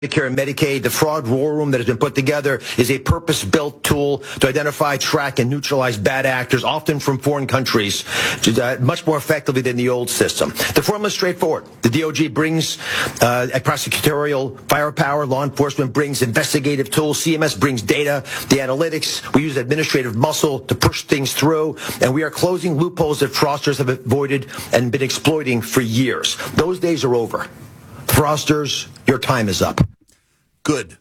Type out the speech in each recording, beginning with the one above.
Medicare and Medicaid, the fraud war room that has been put together is a purpose-built tool to identify, track, and neutralize bad actors, often from foreign countries, much more effectively than the old system. The formula is straightforward. The DOJ brings prosecutorial firepower, law enforcement brings investigative tools, CMS brings data, the analytics, we use administrative muscle to push things through, and we are closing loopholes that fraudsters have avoided and been exploiting for years. Those days are over. Fraudsters, your time is up. Good.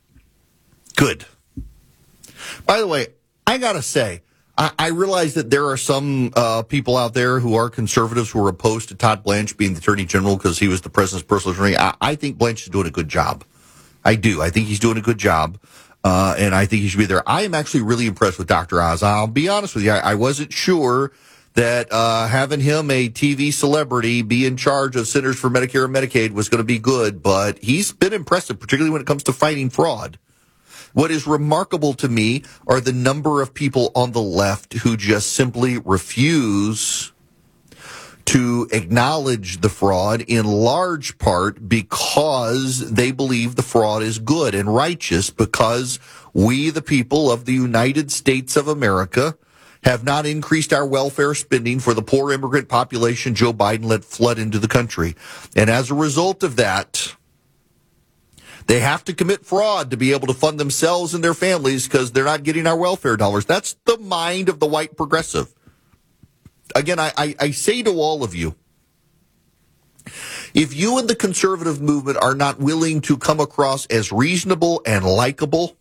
By the way, I got to say, I realize that there are some people out there who are conservatives who are opposed to Todd Blanche being the Attorney General because he was the president's personal attorney. I think Blanche is doing a good job. I do. I think he's doing a good job, and I think he should be there. I am actually really impressed with Dr. Oz. I'll be honest with you. I wasn't sure that having him, a TV celebrity, be in charge of Centers for Medicare and Medicaid was going to be good, but he's been impressive, particularly when it comes to fighting fraud. What is remarkable to me are the number of people on the left who just simply refuse to acknowledge the fraud, in large part because they believe the fraud is good and righteous, because we, the people of the United States of America, have not increased our welfare spending for the poor immigrant population Joe Biden let flood into the country. And as a result of that, they have to commit fraud to be able to fund themselves and their families because they're not getting our welfare dollars. That's the mind of the white progressive. Again, I say to all of you, if you and the conservative movement are not willing to come across as reasonable and likable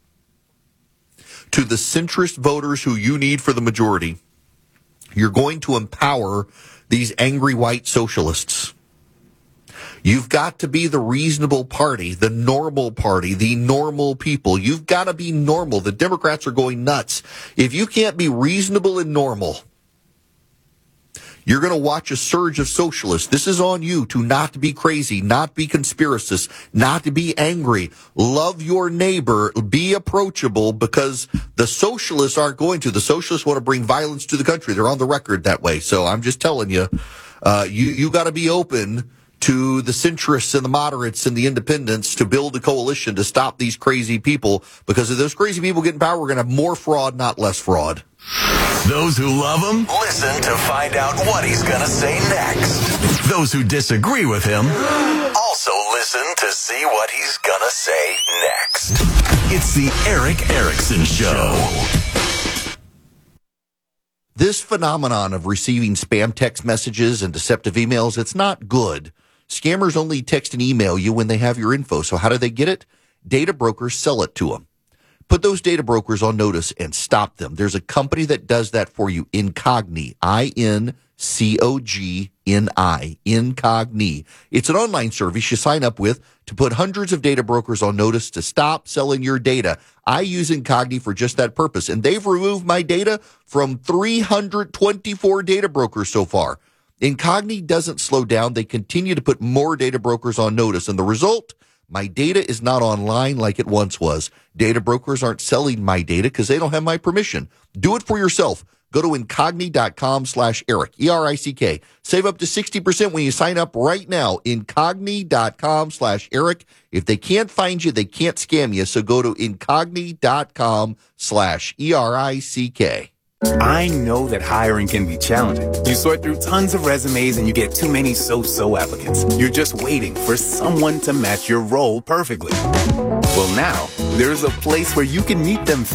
to the centrist voters who you need for the majority, you're going to empower these angry white socialists. You've got to be the reasonable party, the normal people. You've got to be normal. The Democrats are going nuts. If you can't be reasonable and normal, you're going to watch a surge of socialists. This is on you to not be crazy, not be conspiracist, not to be angry. Love your neighbor, be approachable, because the socialists aren't going to. The socialists want to bring violence to the country. They're on the record that way. So I'm just telling you, you got to be open to the centrists and the moderates and the independents to build a coalition to stop these crazy people, because if those crazy people get in power, we're going to have more fraud, not less fraud. Those who love him, listen to find out what he's going to say next. Those who disagree with him, also listen to see what he's going to say next. It's the Erick Erickson Show. This phenomenon of receiving spam text messages and deceptive emails, it's not good. Scammers only text and email you when they have your info. So how do they get it? Data brokers sell it to them. Put those data brokers on notice and stop them. There's a company that does that for you, Incogni, I-N-C-O-G-N-I, Incogni. It's an online service you sign up with to put hundreds of data brokers on notice to stop selling your data. I use Incogni for just that purpose, and they've removed my data from 324 data brokers so far. Incogni doesn't slow down. They continue to put more data brokers on notice, and the result, my data is not online like it once was. Data brokers aren't selling my data because they don't have my permission. Do it for yourself. Go to Incogni.com/Erick, E-R-I-C-K. Save up to 60% when you sign up right now. Incogni.com/Erick. If they can't find you, they can't scam you. So go to Incogni.com/ERICK. I know that hiring can be challenging. You sort through tons of resumes and you get too many so-so applicants. You're just waiting for someone to match your role perfectly. Well, now, there's a place where you can meet them